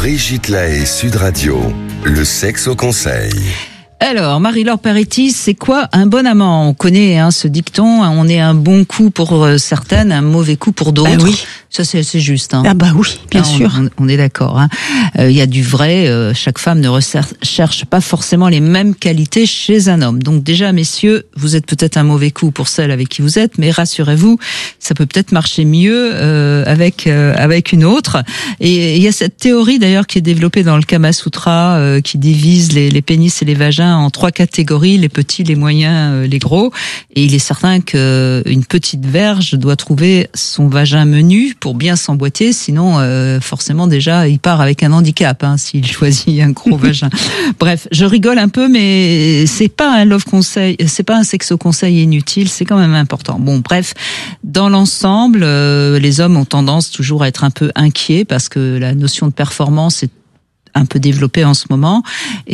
Brigitte Lahaie, Sud Radio, le sexe au conseil. Alors, Marie-Laure Peretti, c'est quoi un bon amant? On connaît ce dicton, on est un bon coup pour certaines, un mauvais coup pour d'autres. Ah oui. Ça, c'est juste. Ah bah oui, bien sûr. On est d'accord. Il y a du vrai, chaque femme ne recherche pas forcément les mêmes qualités chez un homme. Donc déjà, messieurs, vous êtes peut-être un mauvais coup pour celle avec qui vous êtes, mais rassurez-vous, ça peut peut-être marcher mieux avec une autre. Et il y a cette théorie d'ailleurs qui est développée dans le Kama Sutra, qui divise les pénis et les vagins en 3 catégories, les petits, les moyens, les gros. Et il est certain qu'une petite verge doit trouver son vagin menu pour bien s'emboîter, sinon forcément déjà il part avec un handicap s'il choisit un gros vagin. Bref, je rigole un peu, mais c'est pas un love conseil, c'est pas un sexo conseil inutile, c'est quand même important. Bon, bref, dans l'ensemble, les hommes ont tendance toujours à être un peu inquiets parce que la notion de performance est un peu développée en ce moment,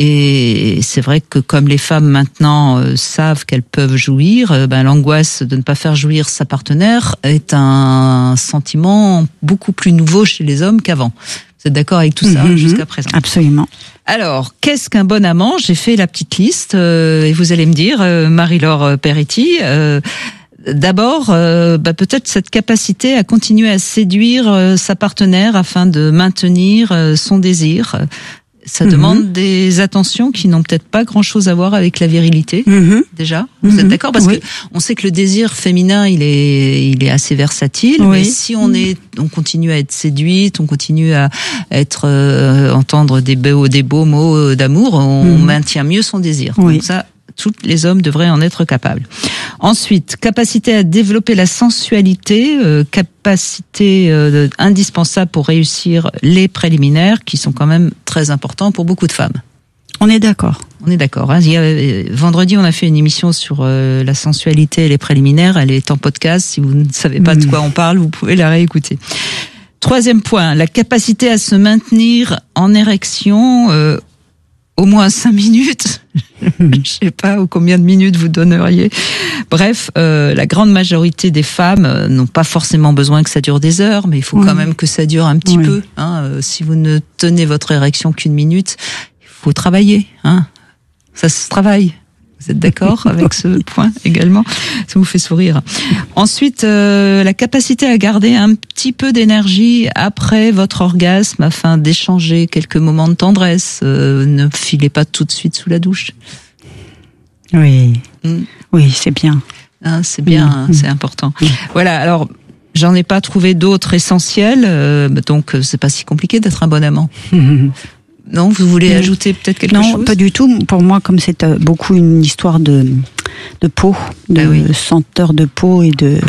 et c'est vrai que comme les femmes maintenant savent qu'elles peuvent jouir, l'angoisse de ne pas faire jouir sa partenaire est un sentiment beaucoup plus nouveau chez les hommes qu'avant. Vous êtes d'accord avec tout ça jusqu'à présent? Absolument. Alors, qu'est-ce qu'un bon amant? J'ai fait la petite liste et vous allez me dire, Marie-Laure Peretti, d'abord, peut-être cette capacité à continuer à séduire sa partenaire afin de maintenir son désir. Ça demande des attentions qui n'ont peut-être pas grand-chose à voir avec la virilité. Déjà, vous êtes d'accord? Parce que on sait que le désir féminin, il est assez versatile. Mais si on continue à être séduite, on continue à entendre des beaux mots d'amour, on maintient mieux son désir. Donc ça, tous les hommes devraient en être capables. Ensuite, capacité à développer la sensualité, capacité indispensable pour réussir les préliminaires, qui sont quand même très importants pour beaucoup de femmes. On est d'accord. On est d'accord. Vendredi, on a fait une émission sur la sensualité et les préliminaires. Elle est en podcast. Si vous ne savez pas de quoi on parle, vous pouvez la réécouter. Troisième point, la capacité à se maintenir en érection au moins 5 minutes. Je sais pas combien de minutes vous donneriez. Bref, la grande majorité des femmes n'ont pas forcément besoin que ça dure des heures, mais il faut quand même que ça dure un petit peu. Si vous ne tenez votre érection qu'une minute, il faut travailler. Ça se travaille. Vous êtes d'accord avec ce point également? Ça vous fait sourire. Ensuite, la capacité à garder un petit peu d'énergie après votre orgasme afin d'échanger quelques moments de tendresse. Ne filez pas tout de suite sous la douche. Oui, oui, c'est bien. C'est bien, c'est important. Voilà, alors j'en ai pas trouvé d'autres essentiels, donc c'est pas si compliqué d'être un bon amant. Non, vous voulez ajouter peut-être quelque chose? Non, pas du tout. Pour moi, comme c'est beaucoup une histoire de peau, de senteur de peau et de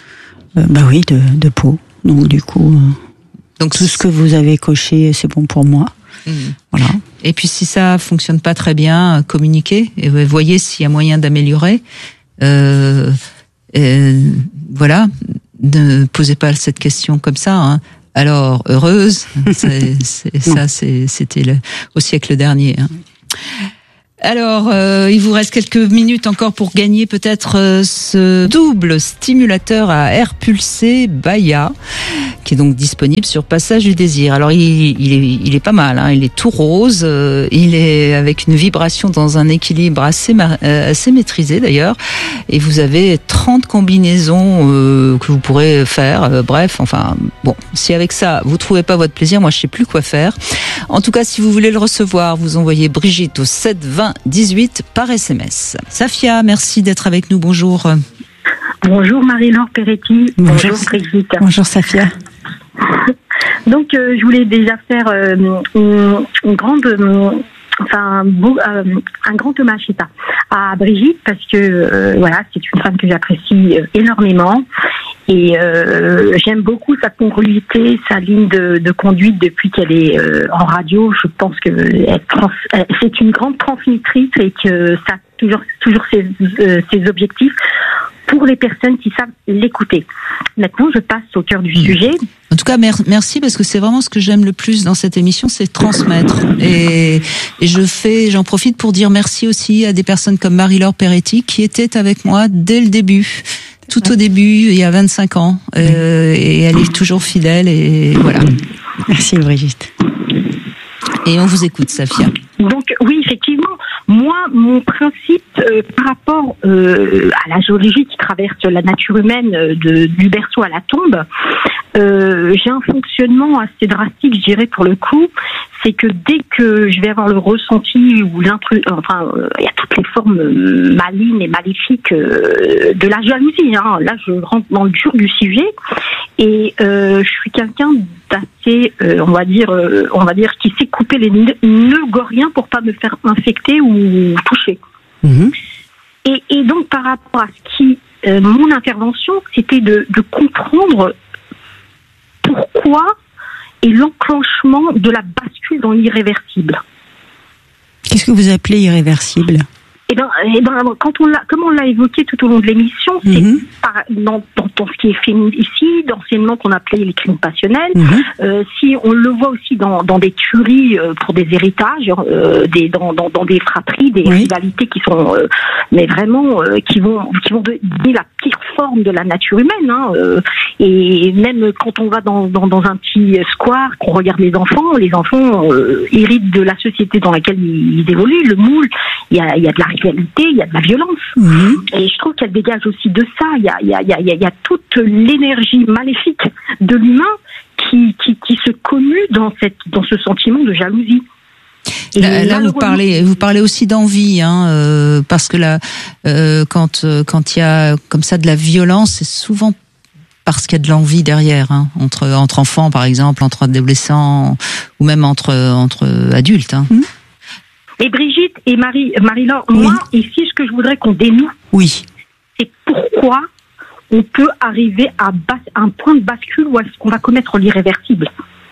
peau. Donc du coup, tout ce que vous avez coché, c'est bon pour moi. Voilà. Et puis si ça fonctionne pas très bien, communiquez et voyez s'il y a moyen d'améliorer. Voilà, ne posez pas cette question comme ça. Alors, heureuse, c'était au siècle dernier. Alors, il vous reste quelques minutes encore pour gagner peut-être ce double stimulateur à air pulsé Baya, qui est donc disponible sur Passage du Désir. Alors, il est pas mal, il est tout rose, il est avec une vibration dans un équilibre assez maîtrisé d'ailleurs, et vous avez 30 combinaisons que vous pourrez faire. Bref, enfin, bon, si avec ça vous trouvez pas votre plaisir, moi je sais plus quoi faire. En tout cas, si vous voulez le recevoir, vous envoyez Brigitte au 7 20 18 par SMS. Safia, merci d'être avec nous. Bonjour. Bonjour Marie-Laure Peretti. Bonjour Brigitte. Bonjour Safia. Donc je voulais déjà faire une grande, un grand hommage à Brigitte parce que c'est une femme que j'apprécie énormément. Et j'aime beaucoup sa congruité, sa ligne de conduite depuis qu'elle est en radio. Je pense que c'est une grande transmettrice et que ça a toujours ses objectifs pour les personnes qui savent l'écouter. Maintenant, je passe au cœur du sujet. En tout cas, merci parce que c'est vraiment ce que j'aime le plus dans cette émission, c'est transmettre. Et j'en profite pour dire merci aussi à des personnes comme Marie-Laure Peretti qui était avec moi dès le début. Tout au début, il y a 25 ans, et elle est toujours fidèle, et voilà. Merci Brigitte. Et on vous écoute, Safia. Donc oui, effectivement, moi, mon principe par rapport à la géologie qui traverse la nature humaine du berceau à la tombe, j'ai un fonctionnement assez drastique, je dirais, pour le coup. C'est que dès que je vais avoir le ressenti ou il y a toutes les formes malignes et maléfiques de la jalousie. Hein. Là, je rentre dans le dur du sujet et je suis quelqu'un d'assez, on va dire, qui sait couper les nœuds goriens pour pas me faire infecter ou toucher. Mmh. Et donc, par rapport à ce qui, mon intervention, c'était de comprendre pourquoi et l'enclenchement de la bascule dans l'irréversible. Qu'est-ce que vous appelez irréversible ? Eh ben, comme on l'a évoqué tout au long de l'émission, c'est dans ce qui est féminicide, anciennement qu'on appelait les crimes passionnels. Si on le voit aussi dans des tueries pour des héritages, dans des fratries, des rivalités qui sont, mais vraiment qui vont donner la pire forme de la nature humaine. Hein, et même quand on va dans un petit square, qu'on regarde les enfants héritent de la société dans laquelle ils évoluent. Le moule, il y a de la rivalité, il y a de la violence. Et je trouve qu'elle dégage aussi de ça. Il y a toute l'énergie maléfique de l'humain qui se commue dans ce sentiment de jalousie. Là, vous parlez aussi d'envie, hein, parce que là, quand il y a comme ça de la violence, c'est souvent parce qu'il y a de l'envie derrière, hein, entre enfants par exemple, entre adolescents ou même entre adultes. Hein. Et Brigitte et Marie-Laure, moi, ici, ce que je voudrais qu'on dénoue, c'est pourquoi on peut arriver à un point de bascule où est-ce qu'on va commettre l'irréversible.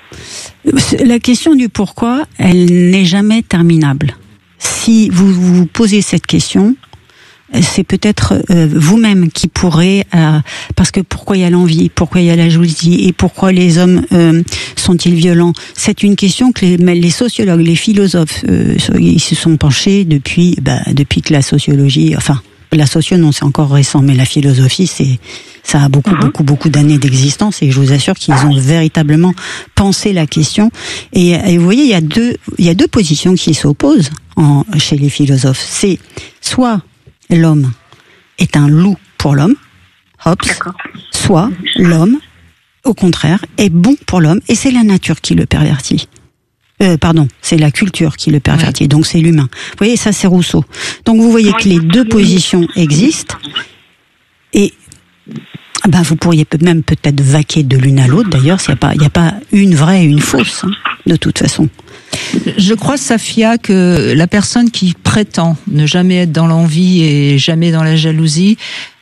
La question du pourquoi, elle n'est jamais terminable. Si vous vous posez cette question, c'est peut-être vous-même qui pourrez, parce que pourquoi il y a l'envie, pourquoi il y a la jalousie et pourquoi les hommes sont-ils violents, c'est une question que les sociologues, les philosophes, ils se sont penchés depuis que la sociologie, la socio non, c'est encore récent, mais la philosophie, ça a beaucoup d'années d'existence et je vous assure qu'ils ont véritablement pensé la question. Et vous voyez, il y a deux positions qui s'opposent chez les philosophes. C'est soit l'homme est un loup pour l'homme, Hobbes, soit l'homme, au contraire, est bon pour l'homme et c'est la nature qui le pervertit. C'est la culture qui le pervertit, donc c'est l'humain. Vous voyez, ça c'est Rousseau. Donc vous voyez que les deux positions existent et vous pourriez même peut-être vaquer de l'une à l'autre. D'ailleurs, il n'y a pas une vraie et une fausse, hein, de toute façon. Je crois, Safia, que la personne qui prétend ne jamais être dans l'envie et jamais dans la jalousie,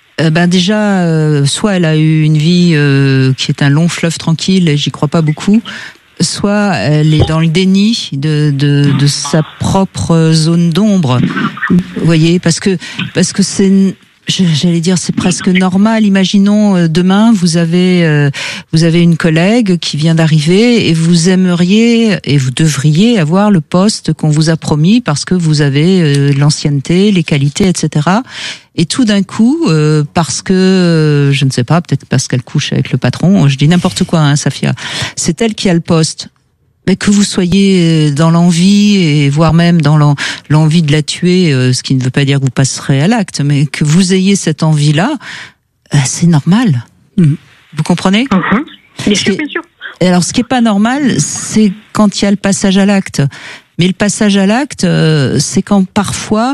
déjà, soit elle a eu une vie qui est un long fleuve tranquille, et j'y crois pas beaucoup, soit elle est dans le déni de sa propre zone d'ombre. Vous voyez, parce que c'est, j'allais dire, c'est presque normal. Imaginons demain, vous avez une collègue qui vient d'arriver et vous aimeriez et vous devriez avoir le poste qu'on vous a promis parce que vous avez l'ancienneté, les qualités, etc. Et tout d'un coup, parce que, je ne sais pas, peut-être parce qu'elle couche avec le patron, je dis n'importe quoi, hein, Safia, c'est elle qui a le poste. Mais que vous soyez dans l'envie et voire même dans l'envie de la tuer, ce qui ne veut pas dire que vous passerez à l'acte, mais que vous ayez cette envie-là, c'est normal. Vous comprenez ? Bien sûr. Et alors, ce qui est pas normal, c'est quand il y a le passage à l'acte. Mais le passage à l'acte, c'est quand parfois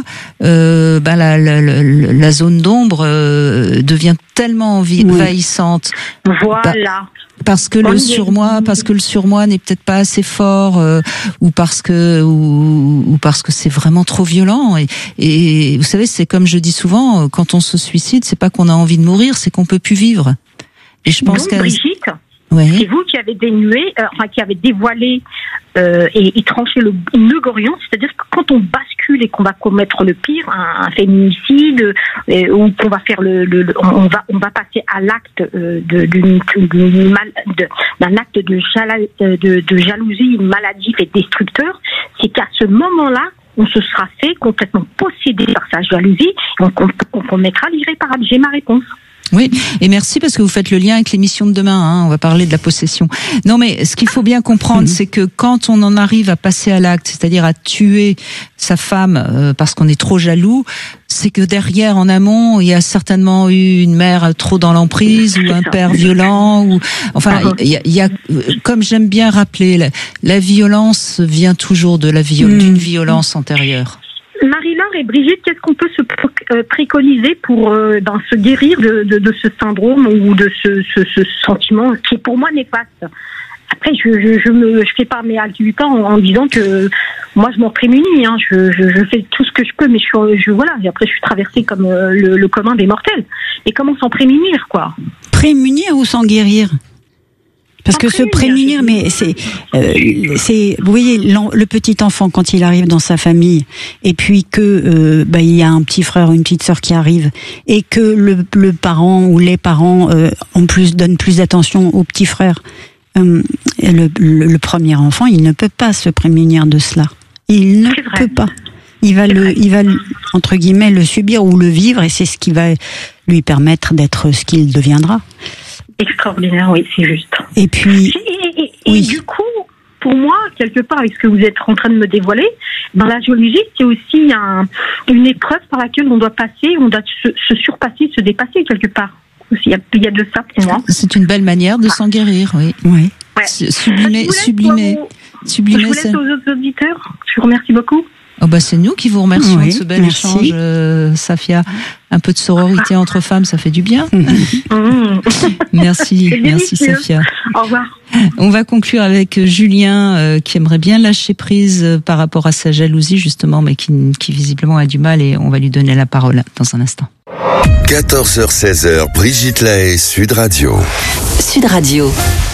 la zone d'ombre devient tellement envahissante. Voilà. Parce que le surmoi n'est peut-être pas assez fort, ou parce que c'est vraiment trop violent. Et vous savez, c'est comme je dis souvent, quand on se suicide, c'est pas qu'on a envie de mourir, c'est qu'on peut plus vivre. Et je pense que Brigitte, c'est vous qui avez qui avez dévoilé et tranché le nœud gorian, c'est-à-dire que quand on bascule et qu'on va commettre le pire, un féminicide, ou qu'on va faire on va passer à l'acte d'un acte de jalousie maladif et destructeur, c'est qu'à ce moment-là, on se sera fait complètement posséder par sa jalousie et on commettra l'irréparable. J'ai ma réponse. Oui, et merci parce que vous faites le lien avec l'émission de demain, hein, on va parler de la possession. Non mais ce qu'il faut bien comprendre, c'est que quand on en arrive à passer à l'acte, c'est-à-dire à tuer sa femme parce qu'on est trop jaloux, c'est que derrière, en amont, il y a certainement eu une mère trop dans l'emprise ou un père violent. Ou enfin, il y a, comme j'aime bien rappeler, la violence vient toujours de d'une violence antérieure. Marie-Laure et Brigitte, qu'est-ce qu'on peut se préconiser pour se guérir de ce syndrome ou de ce sentiment qui est pour moi néfaste? Après, je fais pas mes haltes du temps en disant que moi je m'en prémunis, hein. Je fais tout ce que je peux, mais voilà. Et après, je suis traversée comme le commun des mortels. Et comment s'en prémunir, quoi? Prémunir ou s'en guérir? Parce que se prémunir, mais c'est, vous voyez, le petit enfant quand il arrive dans sa famille, et puis que il y a un petit frère ou une petite sœur qui arrive, et que le parent ou les parents en plus donnent plus d'attention au petit frère. Le premier enfant, il ne peut pas se prémunir de cela. Il ne peut pas. Il va entre guillemets le subir ou le vivre, et c'est ce qui va lui permettre d'être ce qu'il deviendra. Extraordinaire, oui, c'est juste. Et puis, et du coup, pour moi, quelque part, avec ce que vous êtes en train de me dévoiler, dans la jalousie, c'est aussi une épreuve par laquelle on doit passer, on doit se surpasser, se dépasser quelque part. Il y a de ça pour moi. C'est une belle manière de s'en guérir, oui. Oui. Ouais. Sublimer. Je vous laisse aux autres auditeurs. Je vous remercie beaucoup. Oh c'est nous qui vous remercions de ce bel échange, Safia. Un peu de sororité entre femmes, ça fait du bien. Merci Safia. Au revoir. On va conclure avec Julien qui aimerait bien lâcher prise par rapport à sa jalousie justement, mais qui visiblement a du mal, et on va lui donner la parole dans un instant. 14h-16h, Brigitte Lahaie, Sud Radio. Sud Radio.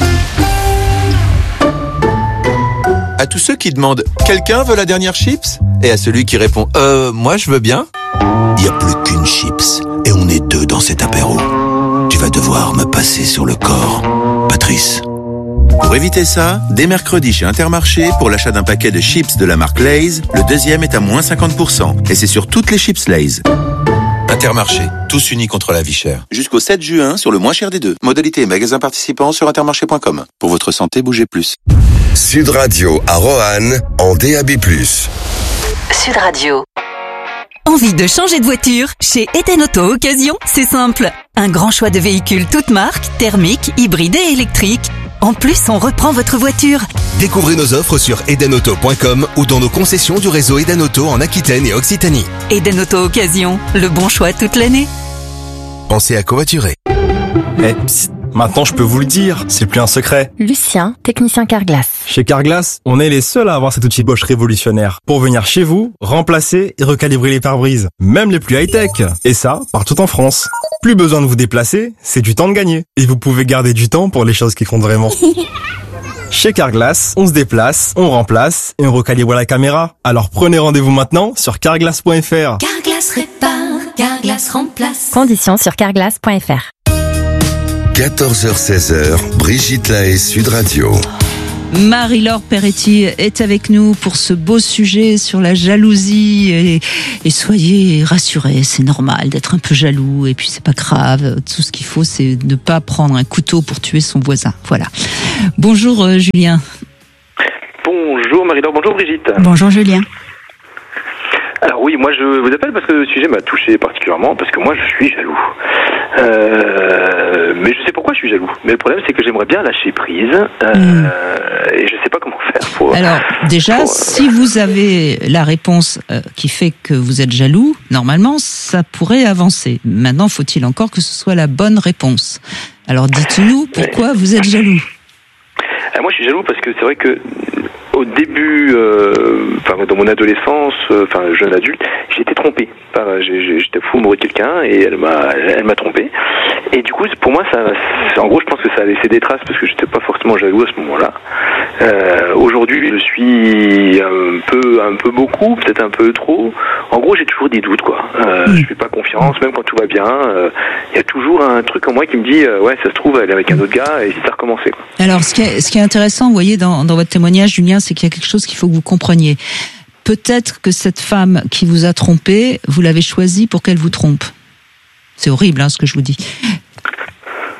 À tous ceux qui demandent « Quelqu'un veut la dernière chips ?» et à celui qui répond « Moi je veux bien ?» Il n'y a plus qu'une chips et on est deux dans cet apéro. Tu vas devoir me passer sur le corps, Patrice. Pour éviter ça, dès mercredi chez Intermarché, pour l'achat d'un paquet de chips de la marque Lay's, le deuxième est à moins 50%. Et c'est sur toutes les chips Lay's. Intermarché, tous unis contre la vie chère. Jusqu'au 7 juin sur le moins cher des deux. Modalité et magasins participants sur intermarché.com. Pour votre santé, bougez plus. Sud Radio à Roanne en DAB+. Sud Radio. Envie de changer de voiture? Chez Eden Auto Occasion, c'est simple. Un grand choix de véhicules toutes marques, thermiques, hybrides et électriques. En plus, on reprend votre voiture. Découvrez nos offres sur edenauto.com ou dans nos concessions du réseau Eden Auto en Aquitaine et Occitanie. Eden Auto Occasion, le bon choix toute l'année. Pensez à covoiturer. Psst, maintenant je peux vous le dire, c'est plus un secret. Lucien, technicien Carglass. Chez Carglass, on est les seuls à avoir cet outil Bosch révolutionnaire pour venir chez vous, remplacer et recalibrer les pare-brises, même les plus high-tech. Et ça, partout en France. Plus besoin de vous déplacer, c'est du temps de gagner. Et vous pouvez garder du temps pour les choses qui comptent vraiment. Chez Carglass, on se déplace, on remplace et on recalibre la caméra. Alors prenez rendez-vous maintenant sur carglass.fr. Carglass répare, Carglass remplace. Conditions sur carglass.fr. 14h-16h, Brigitte Lahaie, Sud Radio. Marie-Laure Peretti est avec nous pour ce beau sujet sur la jalousie, et soyez rassurés, c'est normal d'être un peu jaloux, et puis c'est pas grave, tout ce qu'il faut c'est ne pas prendre un couteau pour tuer son voisin. Voilà. Bonjour Julien. Bonjour Marie-Laure, bonjour Brigitte. Bonjour Julien. Alors oui, moi je vous appelle parce que le sujet m'a touché particulièrement, parce que moi je suis jaloux. Mais je sais pourquoi je suis jaloux. Mais le problème c'est que j'aimerais bien lâcher prise, et je sais pas comment faire pour... Alors déjà, si vous avez la réponse qui fait que vous êtes jaloux, normalement ça pourrait avancer. Maintenant, faut-il encore que ce soit la bonne réponse. Alors dites-nous pourquoi vous êtes jaloux. Moi je suis jaloux parce que c'est vrai que au début, dans mon adolescence, jeune adulte, j'ai été trompé. J'étais fou amoureux de quelqu'un et elle m'a trompé. Et du coup, pour moi, en gros, je pense que ça a laissé des traces parce que j'étais pas forcément jaloux à ce moment-là. Aujourd'hui, je suis un peu beaucoup, peut-être un peu trop. En gros, j'ai toujours des doutes, quoi. Je fais pas confiance, même quand tout va bien. Il y a toujours un truc en moi qui me dit, ouais, ça se trouve, elle est avec un autre gars et si ça recommençait, quoi. Alors, ce qui est intéressant, vous voyez, dans votre témoignage, Julien, c'est qu'il y a quelque chose qu'il faut que vous compreniez. Peut-être que cette femme qui vous a trompé, vous l'avez choisie pour qu'elle vous trompe. C'est horrible, ce que je vous dis.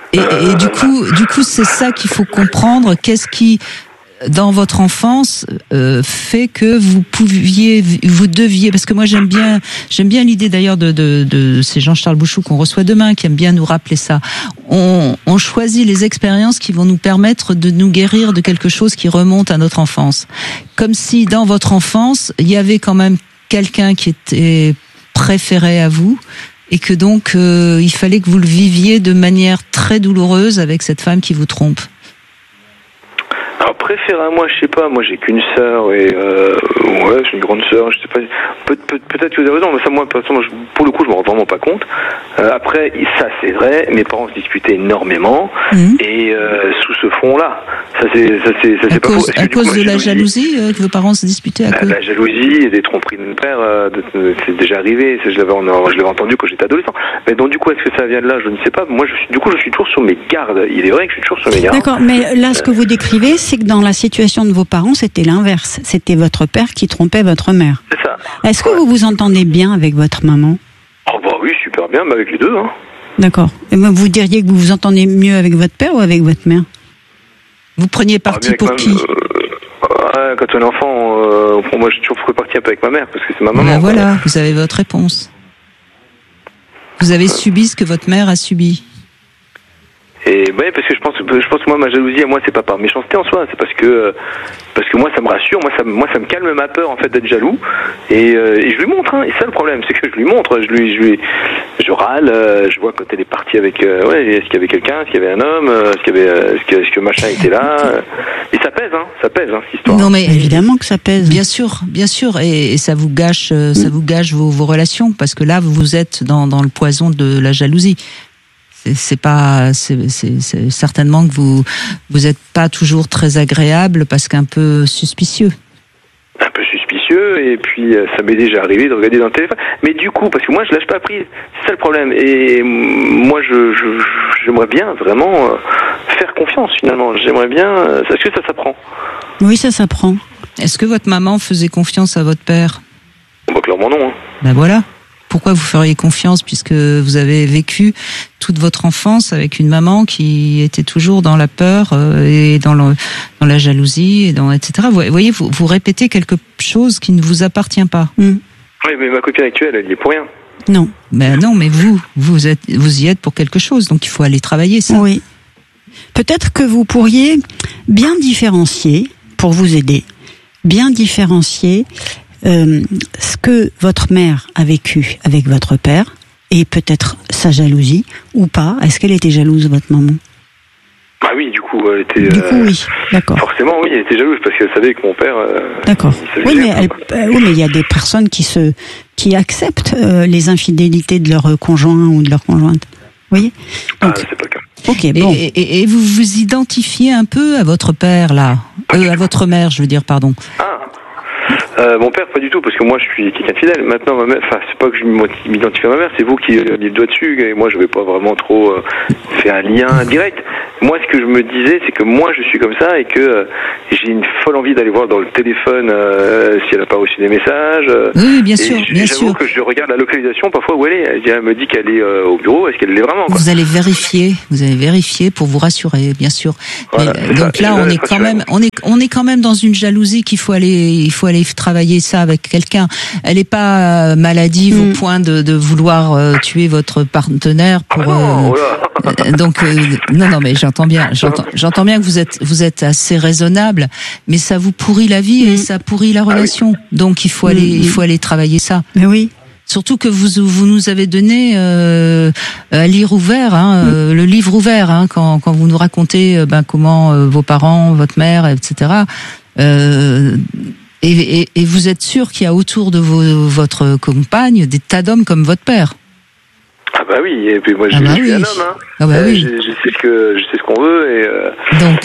Et du coup, c'est ça qu'il faut comprendre. Qu'est-ce qui, dans votre enfance, fait que vous deviez, parce que moi j'aime bien l'idée d'ailleurs de c'est Jean-Charles Bouchou qu'on reçoit demain, qui aime bien nous rappeler ça. On choisit les expériences qui vont nous permettre de nous guérir de quelque chose qui remonte à notre enfance. Comme si dans votre enfance, il y avait quand même quelqu'un qui était préféré à vous, et que donc il fallait que vous le viviez de manière très douloureuse avec cette femme qui vous trompe. Alors préféré à moi, je sais pas, moi j'ai qu'une sœur et ouais, j'ai une grande sœur, je sais pas, peut-être que vous avez raison, mais ça moi pour le coup je me rends vraiment pas compte. Après ça c'est vrai, mes parents se disputaient énormément et sous ce front-là, ça c'est pas faux. À cause de la jalousie que vos parents se disputaient à cause la jalousie et des tromperies de mon père, c'est déjà arrivé, je l'avais entendu quand j'étais adolescent. Mais donc du coup est-ce que ça vient de là, je ne sais pas. Moi je suis toujours sur mes gardes. Il est vrai que je suis toujours sur mes gardes. D'accord, mais là ce que vous décrivez, c'est que dans la situation de vos parents, c'était l'inverse. C'était votre père qui trompait votre mère. C'est ça. Est-ce que vous vous entendez bien avec votre maman ? Oh bah oui, super bien, mais avec les deux. Hein. D'accord. Et vous diriez que vous vous entendez mieux avec votre père ou avec votre mère ? Vous preniez parti pour qui ? Quand on est enfant, moi j'ai toujours pris parti un peu avec ma mère, parce que c'est ma maman. Ben voilà, vous avez votre réponse. Vous avez subi ce que votre mère a subi. Et ouais, parce que je pense que moi ma jalousie à moi c'est pas par méchanceté en soi, c'est parce que moi ça me rassure, moi ça me calme ma peur en fait d'être jaloux et je lui montre et ça le problème c'est que je lui montre, je râle, je vois quand elle est partie avec est-ce qu'il y avait quelqu'un, est-ce qu'il y avait un homme, est-ce que machin était là et ça pèse cette histoire. Non mais évidemment que ça pèse. Bien sûr et ça vous gâche vos relations parce que là vous êtes dans le poison de la jalousie. C'est certainement que vous êtes pas toujours très agréable parce qu'un peu suspicieux. Un peu suspicieux et puis ça m'est déjà arrivé de regarder dans le téléphone. Mais du coup, parce que moi je lâche pas prise, c'est ça le problème. Et moi j'aimerais bien vraiment faire confiance finalement. J'aimerais bien. Est-ce que ça s'apprend ? Oui, ça s'apprend. Est-ce que votre maman faisait confiance à votre père ? Bah clairement non. Ben voilà. Pourquoi vous feriez confiance puisque vous avez vécu toute votre enfance avec une maman qui était toujours dans la peur et dans la jalousie et etc. Vous voyez, vous répétez quelque chose qui ne vous appartient pas. Oui, mais ma copine actuelle, elle y est pour rien. Non. Ben non, mais vous y êtes pour quelque chose, donc il faut aller travailler ça. Oui. Peut-être que vous pourriez bien différencier, pour vous aider, ce que votre mère a vécu avec votre père et peut-être sa jalousie ou pas. Est-ce qu'elle était jalouse, votre maman ? Ah oui, du coup, elle était. Du coup, oui, d'accord. Forcément, oui, elle était jalouse parce qu'elle savait que mon père. D'accord. Oui, mais il y a des personnes qui acceptent les infidélités de leur conjoint ou de leur conjointe. Vous voyez ? Donc, c'est pas le cas. Ok, bon. Et vous vous identifiez un peu à votre père là, à votre mère, je veux dire, pardon. Mon père, pas du tout, parce que moi je suis quelqu'un de fidèle. Maintenant, ma mère, c'est pas que je m'identifie à ma mère, c'est vous qui avez le doigt dessus, et moi je vais pas vraiment trop faire un lien direct. Moi, ce que je me disais, c'est que moi je suis comme ça et que j'ai une folle envie d'aller voir dans le téléphone si elle n'a pas reçu des messages. Oui, bien sûr, bien sûr. J'avoue que je regarde la localisation parfois où elle est. Elle me dit qu'elle est au bureau, est-ce qu'elle l'est vraiment quoi. Vous allez vérifier pour vous rassurer, bien sûr. Voilà, donc là, on est quand même dans une jalousie qu'il faut aller travailler ça avec quelqu'un. Elle n'est pas maladive au point de vouloir tuer votre partenaire pour. Donc non, mais j'entends bien que vous êtes assez raisonnable, mais ça vous pourrit la vie et ça pourrit la relation. Donc il faut aller travailler ça. Mais oui. Surtout que vous nous avez donné à lire ouvert, le livre ouvert, quand vous nous racontez comment vos parents, votre mère, etc. Et vous êtes sûr qu'il y a autour de votre compagne des tas d'hommes comme votre père. Ah bah oui, et puis moi je suis un homme, Ah bah oui. je sais ce qu'on veut et donc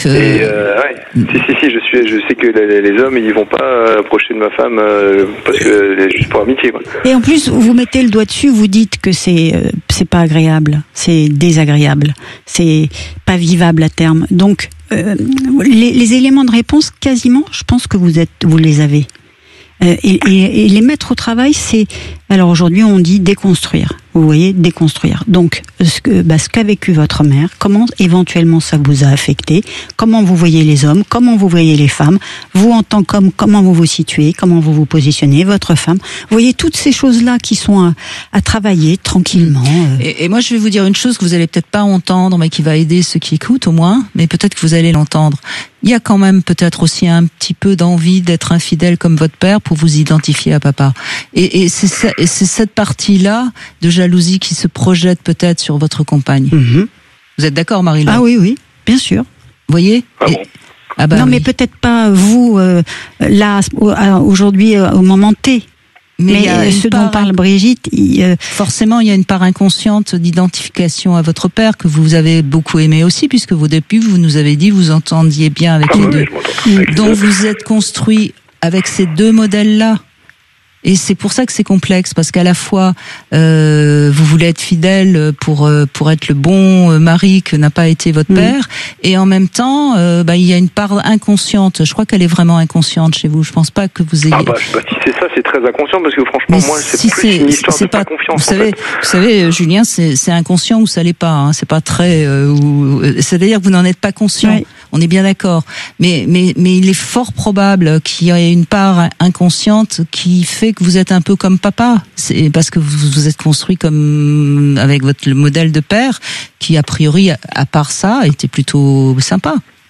je sais que les hommes ils vont pas approcher de ma femme parce que juste pour amitié quoi. Et en plus vous mettez le doigt dessus, vous dites que c'est pas agréable, c'est désagréable, c'est pas vivable à terme. Donc les éléments de réponse quasiment, je pense que vous les avez. Et les mettre au travail, c'est alors aujourd'hui on dit déconstruire. Vous voyez, déconstruire. Donc, ce qu'a vécu votre mère, comment éventuellement ça vous a affecté, comment vous voyez les hommes, comment vous voyez les femmes, vous en tant qu'homme, comment vous vous situez, comment vous vous positionnez, votre femme. Vous voyez toutes ces choses-là qui sont à travailler tranquillement. Et moi, je vais vous dire une chose que vous allez peut-être pas entendre, mais qui va aider ceux qui écoutent au moins, mais peut-être que vous allez l'entendre. Il y a quand même peut-être aussi un petit peu d'envie d'être infidèle comme votre père pour vous identifier à papa. Et c'est cette partie-là de jalousie qui se projette peut-être sur votre compagne. Mm-hmm. Vous êtes d'accord, Marie-Laure ? Ah oui, bien sûr. Vous voyez ? Non, mais peut-être pas vous, là, aujourd'hui, au moment T. Mais ce dont parle Brigitte, forcément, il y a une part inconsciente d'identification à votre père que vous avez beaucoup aimé aussi, puisque au début, vous nous avez dit vous entendiez bien avec les deux. Donc vous êtes construit avec ces deux modèles-là. Et c'est pour ça que c'est complexe, parce qu'à la fois vous voulez être fidèle pour être le bon mari que n'a pas été votre père, et en même temps il y a une part inconsciente. Je crois qu'elle est vraiment inconsciente chez vous. Je pense pas que vous ayez. Si c'est ça, c'est très inconscient, parce que franchement, moi, c'est plus une histoire de pas confiance. Vous savez, Julien, c'est inconscient ou ça l'est pas. Hein. C'est pas très. C'est-à-dire que vous n'en êtes pas conscient. Oui. On est bien d'accord. Mais il est fort probable qu'il y ait une part inconsciente qui fait que vous êtes un peu comme papa. C'est parce que vous êtes construit comme avec le modèle de père qui, a priori, à part ça, était plutôt sympa.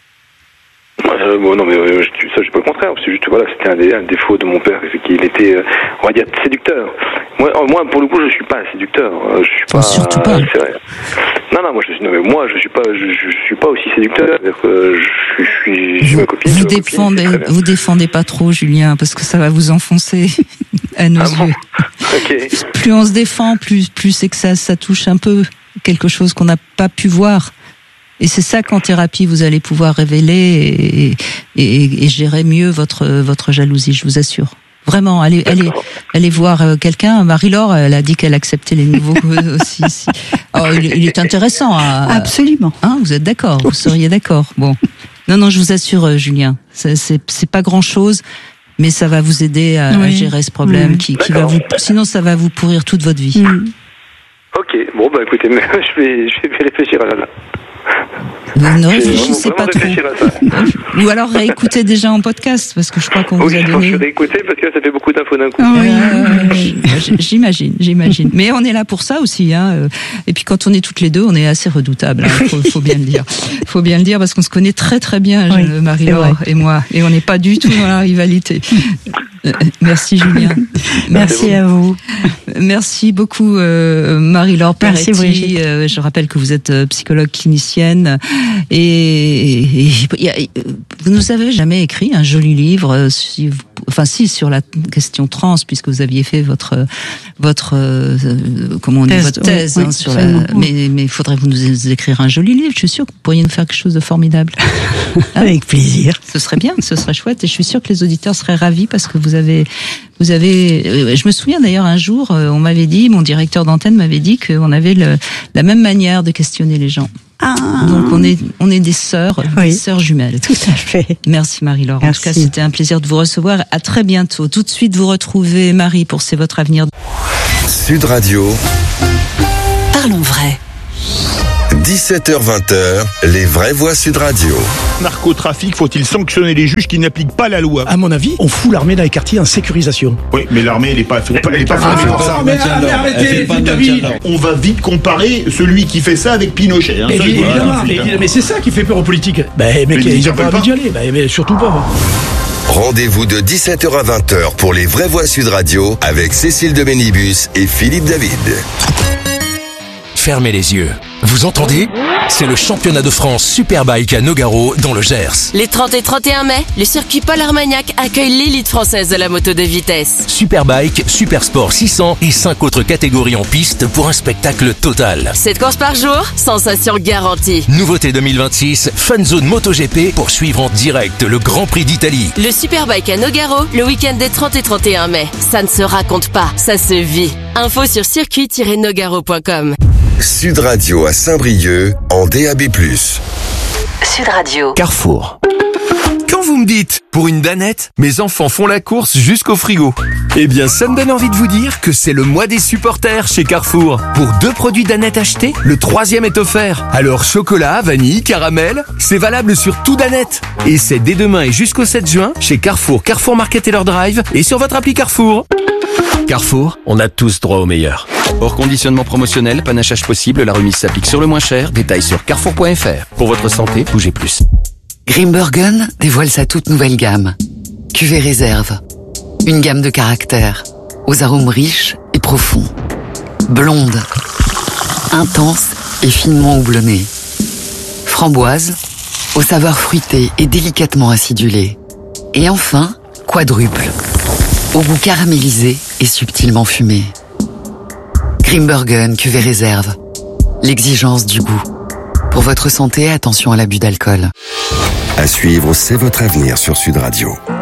Non, mais ça, je pas le contraire. C'est juste, voilà, c'était un défaut de mon père, c'est qu'il était, on va dire, séducteur. Moi, pour le coup, je suis pas un séducteur. Je suis pas. Surtout pas. C'est vrai. Non, je suis pas aussi séducteur. Je suis ma copine. Vous défendez pas trop, Julien, parce que ça va vous enfoncer à nos yeux. Okay. Plus on se défend, plus c'est que ça touche un peu quelque chose qu'on n'a pas pu voir. Et c'est ça qu'en thérapie vous allez pouvoir révéler et gérer mieux votre jalousie, je vous assure. Vraiment, allez voir quelqu'un. Marie-Laure, elle a dit qu'elle acceptait les nouveaux aussi. Oh, il est intéressant. Absolument. Hein, vous êtes d'accord ? Vous seriez d'accord ? Bon. Non, je vous assure, Julien, c'est pas grand-chose, mais ça va vous aider à gérer ce problème qui va vous. Sinon, ça va vous pourrir toute votre vie. Ok. Bon, écoutez, je vais réfléchir à ça. Vous ne réfléchissez pas trop. Ou alors réécoutez déjà en podcast, parce que je crois qu'on vous a donné. Je vais réécouter parce que ça fait beaucoup d'infos d'un coup. J'imagine. Mais on est là pour ça aussi, hein. Et puis quand on est toutes les deux, on est assez redoutables. Hein. Faut bien le dire. Faut bien le dire parce qu'on se connaît très très bien, Marie-Laure et moi, et on n'est pas du tout dans la rivalité. Merci Julien. Merci à vous. Merci beaucoup Marie-Laure Peretti. Merci Brigitte. Je rappelle que vous êtes psychologue clinicienne et vous nous avez jamais écrit un joli livre sur la question trans, puisque vous aviez fait votre thèse hein, sur mais il faudrait vous nous écrire un joli livre. Je suis sûre que vous pourriez nous faire quelque chose de formidable. Avec plaisir. Ce serait bien, ce serait chouette, et je suis sûre que les auditeurs seraient ravis parce que vous avez je me souviens d'ailleurs un jour, on m'avait dit, mon directeur d'antenne m'avait dit qu'on avait la même manière de questionner les gens. Donc on est des sœurs jumelles. Tout à fait. Merci Marie-Laure. En tout cas, c'était un plaisir de vous recevoir. À très bientôt. Tout de suite, vous retrouvez Marie pour C'est votre avenir. Sud Radio. Parlons vrai. 17h-20h, les vraies voix Sud Radio. Narcotrafic, faut-il sanctionner les juges qui n'appliquent pas la loi ? À mon avis, on fout l'armée dans les quartiers en sécurisation. Oui, mais l'armée, elle n'est pas formée pour ça. Mais arrêtez, on va vite comparer celui qui fait ça avec Pinochet. Hein. Mais c'est ça qui fait peur aux politiques. Mais ils n'ont pas envie d'y aller. Mais surtout pas. Rendez-vous de 17h à 20h pour les vraies voix Sud Radio avec Cécile de Bénibus et Philippe David. Fermez les yeux. Vous entendez ? C'est le championnat de France Superbike à Nogaro dans le Gers. Les 30 et 31 mai, le circuit Paul Armagnac accueille l'élite française de la moto de vitesse. Superbike, Supersport 600 et 5 autres catégories en piste pour un spectacle total. 7 courses par jour, sensation garantie. Nouveauté 2026, Fun Zone MotoGP pour suivre en direct le Grand Prix d'Italie. Le Superbike à Nogaro, le week-end des 30 et 31 mai. Ça ne se raconte pas, ça se vit. Info sur circuit-nogaro.com. Sud Radio à Saint-Brieuc en DAB+. Sud Radio. Carrefour. Quand vous me dites, pour une danette, mes enfants font la course jusqu'au frigo. Eh bien, ça me donne envie de vous dire que c'est le mois des supporters chez Carrefour. Pour 2 produits danette achetés, le 3e est offert. Alors, chocolat, vanille, caramel, c'est valable sur tout danette. Et c'est dès demain et jusqu'au 7 juin, chez Carrefour, Carrefour Market et leur drive, et sur votre appli Carrefour. Carrefour, on a tous droit au meilleur. Hors conditionnement promotionnel, panachage possible, la remise s'applique sur le moins cher. Détails sur carrefour.fr. Pour votre santé, bougez plus. Grimbergen dévoile sa toute nouvelle gamme. Cuvée réserve. Une gamme de caractères, aux arômes riches et profonds. Blonde, intense et finement houblonnée. Framboise, aux saveurs fruitées et délicatement acidulées. Et enfin, quadruple, au goût caramélisé et subtilement fumé. Grimbergen cuvée réserve. L'exigence du goût. Pour votre santé, attention à l'abus d'alcool. À suivre, c'est votre avenir sur Sud Radio.